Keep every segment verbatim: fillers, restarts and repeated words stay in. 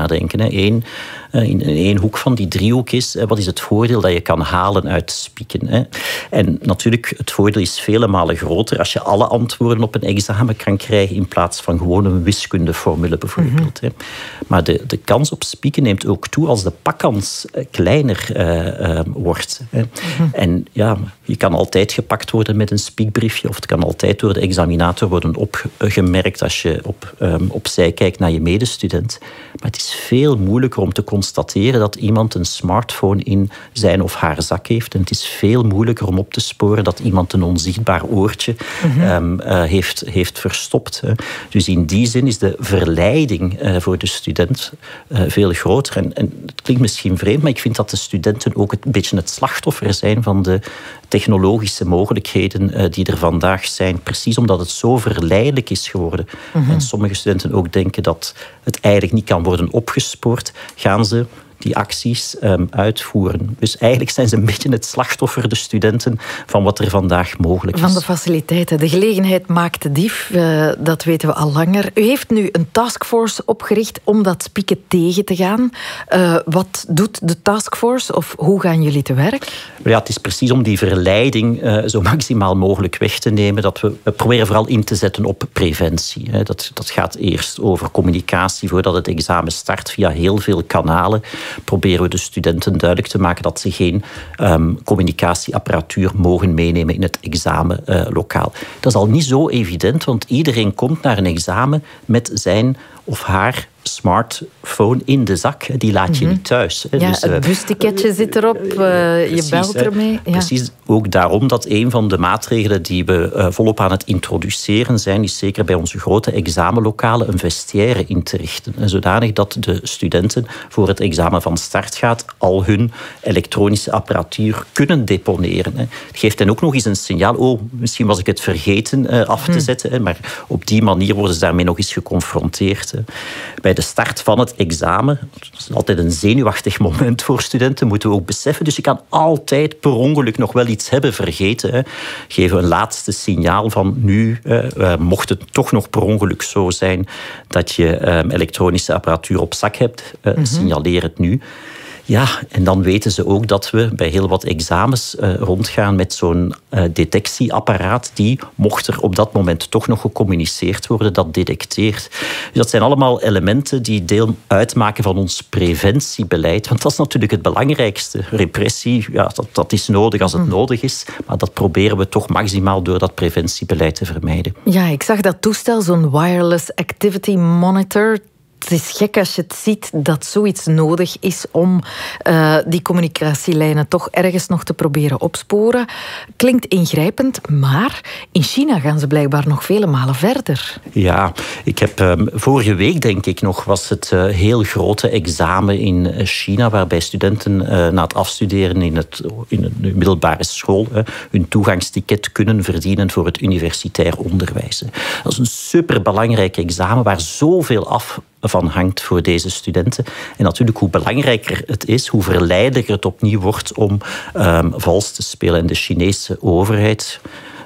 nadenken. Hè. Eén, in één hoek van die driehoek is, wat is het voordeel dat je kan halen uit spieken. Hè. En natuurlijk, het voordeel is vele malen groter als je alle antwoorden op een examen kan krijgen in plaats van gewoon een wiskundeformule bijvoorbeeld. Mm-hmm. Hè. Maar de, de kans op spieken neemt ook toe als de pakkans kleiner uh, uh, wordt. Hè. Mm-hmm. En ja, je kan altijd gepakt worden met een spiekbriefje of het kan altijd door de examinator worden opgemerkt als je op, um, opzij kijkt naar je medestudent. Maar het is veel moeilijker om te constateren dat iemand een smartphone in zijn of haar zak heeft. En het is veel moeilijker om op te sporen dat iemand een onzichtbaar oortje mm-hmm. um, uh, heeft, heeft verstopt. Hè. Dus in die zin is de verleiding uh, voor de student uh, veel groter. En, en het klinkt misschien vreemd, maar ik vind dat de studenten ook een beetje het slachtoffer zijn van de technologische mogelijkheden uh, die er vandaag zijn. Precies omdat het zo verleidelijk is geworden. Mm-hmm. En sommige studenten ook denken dat het eigenlijk niet kan worden opgespoord, gaan ze die acties um, uitvoeren. Dus eigenlijk zijn ze een beetje het slachtoffer, de studenten, van wat er vandaag mogelijk is. Van de faciliteiten. De gelegenheid maakt de dief, uh, dat weten we al langer. U heeft nu een taskforce opgericht om dat spieken tegen te gaan. Uh, wat doet de taskforce of hoe gaan jullie te werk? Ja, het is precies om die verleiding uh, zo maximaal mogelijk weg te nemen. Dat we, we proberen vooral in te zetten op preventie. Hè. Dat, dat gaat eerst over communicatie voordat het examen start via heel veel kanalen. Proberen we de studenten duidelijk te maken dat ze geen um, communicatieapparatuur mogen meenemen in het examenlokaal. Uh, dat is al niet zo evident, want iedereen komt naar een examen met zijn of haar smartphone in de zak. Die laat je mm-hmm. niet thuis. Ja, dus, het busticketje uh, zit erop, uh, precies, je belt ermee. Ja. Precies, ook daarom dat een van de maatregelen die we uh, volop aan het introduceren zijn, is zeker bij onze grote examenlokalen een vestiaire in te richten. En zodanig dat de studenten voor het examen van start gaat al hun elektronische apparatuur kunnen deponeren. Hè. Het geeft hen ook nog eens een signaal. Oh, misschien was ik het vergeten uh, af te mm. zetten. Hè, maar op die manier worden ze daarmee nog eens geconfronteerd. Hè. Bij de start van het examen, dat is altijd een zenuwachtig moment voor studenten, moeten we ook beseffen. Dus je kan altijd per ongeluk nog wel iets hebben vergeten. Hè. Geven een laatste signaal van nu, uh, mocht het toch nog per ongeluk zo zijn dat je uh, elektronische apparatuur op zak hebt, uh, mm-hmm. signaleer het nu. Ja, en dan weten ze ook dat we bij heel wat examens uh, rondgaan met zo'n uh, detectieapparaat die, mocht er op dat moment toch nog gecommuniceerd worden, dat detecteert. Dus dat zijn allemaal elementen die deel uitmaken van ons preventiebeleid. Want dat is natuurlijk het belangrijkste. Repressie, ja, dat, dat is nodig als het mm. nodig is. Maar dat proberen we toch maximaal door dat preventiebeleid te vermijden. Ja, ik zag dat toestel, zo'n Wireless Activity Monitor. Het is gek als je het ziet dat zoiets nodig is om uh, die communicatielijnen toch ergens nog te proberen opsporen. Klinkt ingrijpend, maar in China gaan ze blijkbaar nog vele malen verder. Ja, ik heb um, vorige week denk ik nog was het uh, heel grote examen in China waarbij studenten uh, na het afstuderen in, het, in een middelbare school uh, hun toegangsticket kunnen verdienen voor het universitair onderwijs. Dat is een superbelangrijk examen waar zoveel af van hangt voor deze studenten. En natuurlijk, hoe belangrijker het is, hoe verleidelijker het opnieuw wordt om um, vals te spelen. En de Chinese overheid,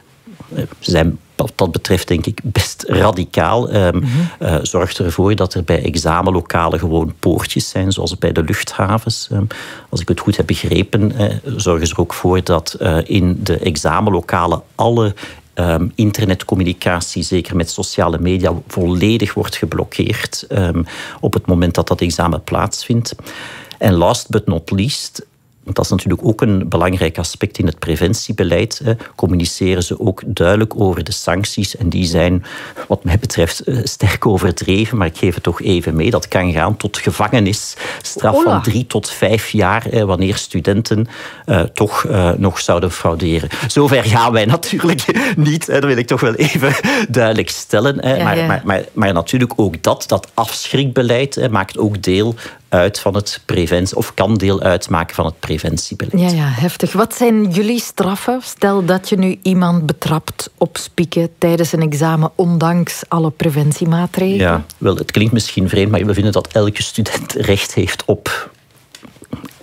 ze zijn wat dat betreft denk ik best radicaal. Um, mm-hmm. uh, zorgt ervoor dat er bij examenlokalen gewoon poortjes zijn, zoals bij de luchthavens. Um, als ik het goed heb begrepen, uh, zorgen ze er ook voor dat uh, in de examenlokalen alle Um, internetcommunicatie, zeker met sociale media, volledig wordt geblokkeerd um, op het moment dat dat examen plaatsvindt. En last but not least, want dat is natuurlijk ook een belangrijk aspect in het preventiebeleid, eh, communiceren ze ook duidelijk over de sancties. En die zijn, wat mij betreft, eh, sterk overdreven, maar ik geef het toch even mee. Dat kan gaan tot gevangenisstraf Ola. van drie tot vijf jaar, eh, wanneer studenten eh, toch eh, nog zouden frauderen. Zover gaan wij natuurlijk niet, eh, dat wil ik toch wel even duidelijk stellen. Eh, ja, maar, ja. Maar, maar, maar natuurlijk ook dat, dat afschrikbeleid, eh, maakt ook deel uit van het preventie, of kan deel uitmaken van het preventiebeleid. Ja, ja, heftig. Wat zijn jullie straffen? Stel dat je nu iemand betrapt op spieken tijdens een examen, ondanks alle preventiemaatregelen. Ja, wel, het klinkt misschien vreemd, maar we vinden dat elke student recht heeft op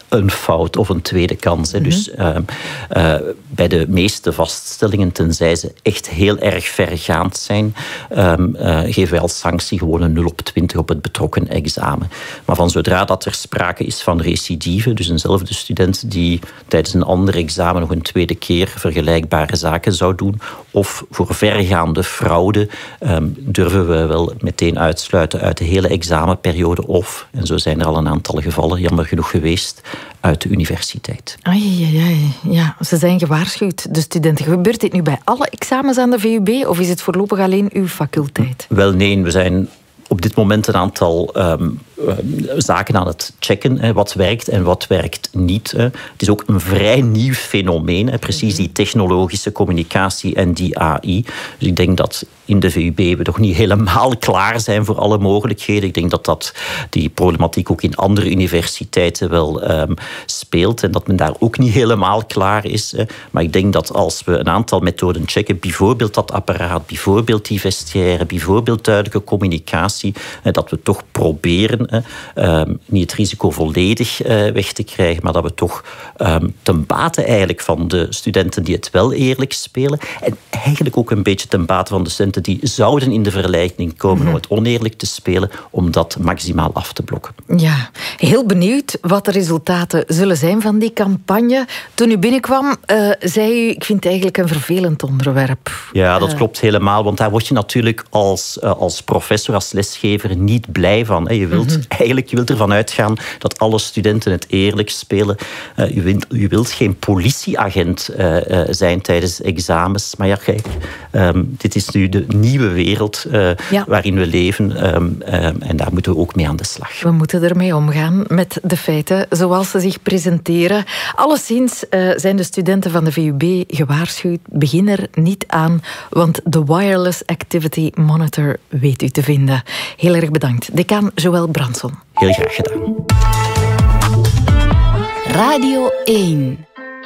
een fout of een tweede kans. Hè. Mm-hmm. Dus uh, uh, bij de meeste vaststellingen, tenzij ze echt heel erg vergaand zijn, um, uh, geven wij als sanctie gewoon een nul op twintig op het betrokken examen. Maar van zodra dat er sprake is van recidive, dus eenzelfde student die tijdens een ander examen nog een tweede keer vergelijkbare zaken zou doen, of voor vergaande fraude, um, durven we wel meteen uitsluiten uit de hele examenperiode, of, en zo zijn er al een aantal gevallen, jammer genoeg geweest, uit de universiteit. Ai, ai, ai. Ja, ze zijn gewaarschuwd, de studenten. Gebeurt dit nu bij alle examens aan de V U B, of is het voorlopig alleen uw faculteit? Wel nee, we zijn op dit moment een aantal um, uh, zaken aan het checken. Hè, wat werkt en wat werkt niet. Hè. Het is ook een vrij nieuw fenomeen. Hè, precies die technologische communicatie en die A I. Dus ik denk dat in de V U B we nog niet helemaal klaar zijn voor alle mogelijkheden. Ik denk dat, dat die problematiek ook in andere universiteiten wel um, speelt. En dat men daar ook niet helemaal klaar is. Hè. Maar ik denk dat als we een aantal methoden checken, bijvoorbeeld dat apparaat, bijvoorbeeld die vestiaire, bijvoorbeeld duidelijke communicatie, dat we toch proberen um, niet het risico volledig uh, weg te krijgen, maar dat we toch um, ten bate eigenlijk van de studenten die het wel eerlijk spelen, en eigenlijk ook een beetje ten bate van de studenten die zouden in de verleiding komen mm-hmm. om het oneerlijk te spelen, om dat maximaal af te blokken. Ja, heel benieuwd wat de resultaten zullen zijn van die campagne. Toen u binnenkwam, uh, zei u, ik vind het eigenlijk een vervelend onderwerp. Ja, dat uh. klopt helemaal, want daar word je natuurlijk als, uh, als professor, als lesgever niet blij van. Je wilt mm-hmm. eigenlijk je wilt ervan uitgaan dat alle studenten het eerlijk spelen. Uh, je, wilt, je wilt geen politieagent uh, uh, zijn tijdens examens. Maar ja, kijk, um, dit is nu de nieuwe wereld uh, ja. waarin we leven. Um, um, en daar moeten we ook mee aan de slag. We moeten ermee omgaan met de feiten zoals ze zich presenteren. Alleszins uh, zijn de studenten van de V U B gewaarschuwd. Begin er niet aan, want de Wireless Activity Monitor weet u te vinden. Heel erg bedankt, decaan Joël Branson. Heel graag gedaan. Radio één.